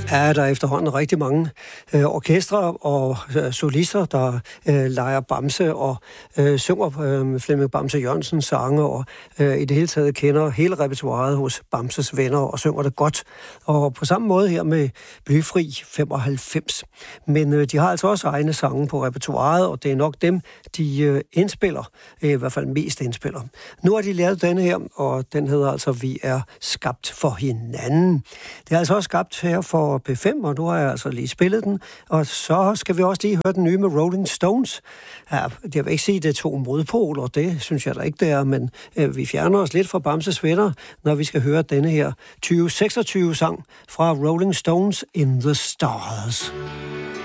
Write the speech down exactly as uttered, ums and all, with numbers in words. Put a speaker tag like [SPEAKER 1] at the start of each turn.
[SPEAKER 1] Ja, der er efterhånden rigtig mange øh, orkestre og øh, solister, der øh, leger Bamse og øh, synger øh, Flemming Bamse Jørgensens sange, og øh, i det hele taget kender hele repertoiret hos Bamses venner og synger det godt. Og på samme måde her med Blyfri femoghalvfems. Men øh, de har altså også egne sange på repertoiret, og det er nok dem, de øh, indspiller, øh, i hvert fald mest indspiller. Nu har de lavet denne her, og den hedder altså Vi er skabt for hinanden. Det er altså også skabt her for P fem, og nu har jeg altså lige spillet den, og så skal vi også lige høre den nye med Rolling Stones. Ja, jeg vil ikke sige, det er to modpoler, det synes jeg da ikke, det er, men øh, vi fjerner os lidt fra Bamses venner, når vi skal høre denne her tyve seksogtyve sang fra Rolling Stones In the Stars.